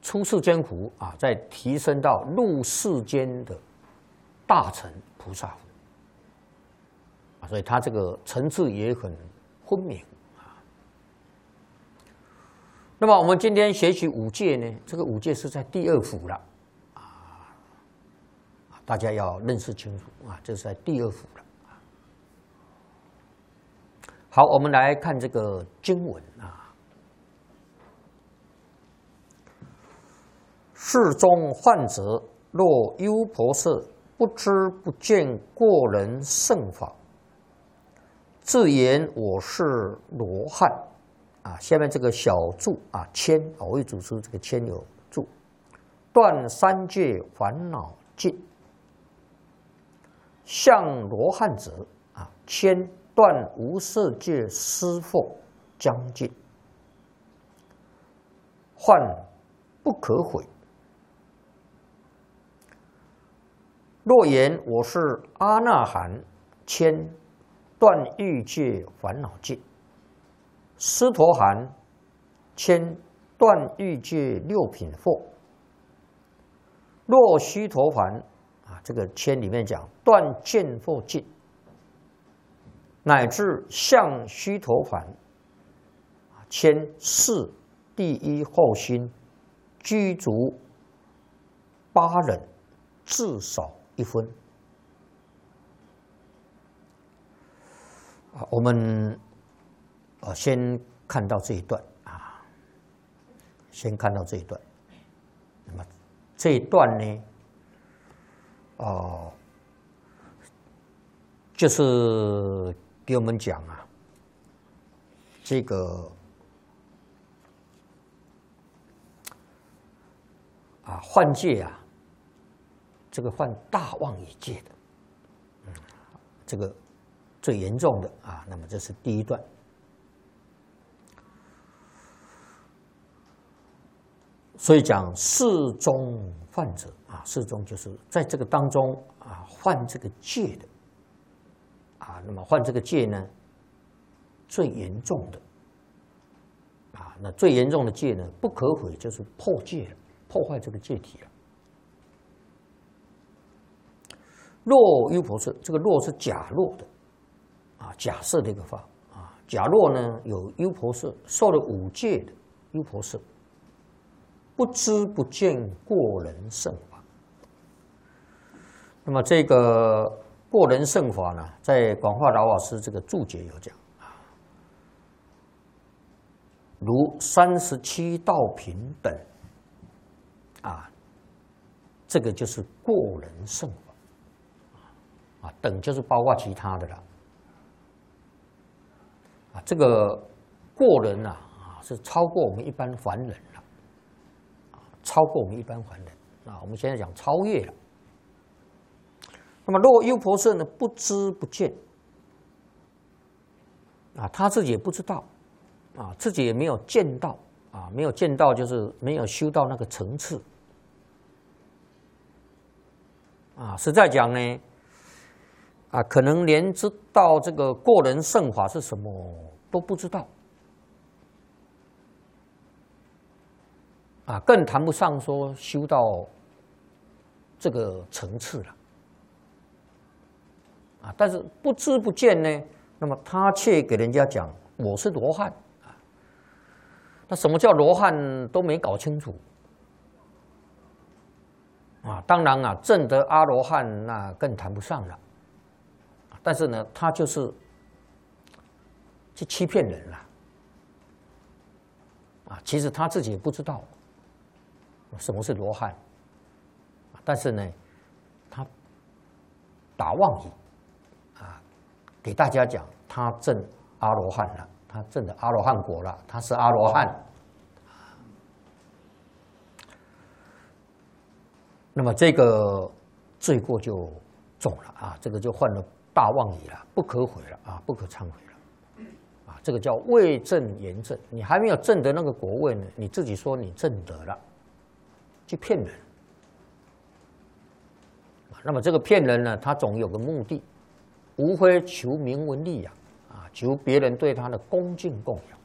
出世间福啊，再提升到入世间的大乘菩萨福啊，所以他这个层次也很分明啊。那么我们今天学习五戒呢，这个五戒是在第二福了啊，大家要认识清楚啊，这是在第二福了。好，我们来看这个经文啊。世中患者，若优婆塞，不知不见过人圣法，自言我是罗汉啊。下面这个小注啊，谦，我会指出这个谦有注，断三界烦恼尽，像罗汉者啊，谦断无色界施惑将尽，患不可悔。若言我是阿那含，谦断欲界烦恼尽；斯陀含，谦断欲界六品惑。若须陀洹啊，这个谦里面讲断见惑尽，乃至向须陀洹，谦是第一后心，具足八忍，至少1分啊，我们先看到这一段啊，先看到这一段。那么这一段呢，就是给我们讲啊，这个犯戒啊。这个犯大妄语戒的，这个最严重的啊。那么这是第一段。所以讲世中犯者啊，世中就是在这个当中啊犯这个戒的啊。那么犯这个戒呢，最严重的啊，那最严重的戒呢，不可悔，就是破戒了，破坏这个戒体了。若优婆塞，这个若是假若的啊，假设的一个法啊。假若呢，有优婆塞受了五戒的优婆塞，不知不见过人圣法。那么这个过人圣法呢，在广化老法师这个注解有讲啊，如37道品等啊，这个就是过人圣法。啊，等就是包括其他的了。啊，这个过人啊，是超过我们一般凡人了，啊，超过我们一般凡人啊。我们现在讲超越了。那么，若优婆塞呢，不知不见啊，他自己也不知道啊，自己也没有见到啊，没有见到就是没有修到那个层次啊。实在讲呢。啊，可能连知道这个过人圣法是什么都不知道，啊，更谈不上说修到这个层次了，啊，但是不知不见呢，那么他却给人家讲我是罗汉啊，那什么叫罗汉都没搞清楚，啊，当然啊，证得阿罗汉那更谈不上了。但是呢，他就是去欺骗人了啊！其实他自己也不知道什么是罗汉，但是呢，他打妄语啊，给大家讲他证阿罗汉了，他证的阿罗汉果了，他是阿罗汉。那么这个罪过就重了啊，这个就犯了大妄语了，不可悔了啊，不可忏悔了啊，这个叫未证言证。你还没有证得那个果位呢，你自己说你证得了，去骗人。那么这个骗人呢，他总有个目的，无非求名闻利养啊，求别人对他的恭敬供养